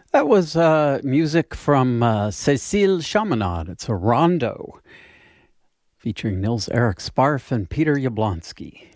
That was music from Cécile Chaminade. It's a rondo featuring Nils Erik Sparf and Peter Yablonsky.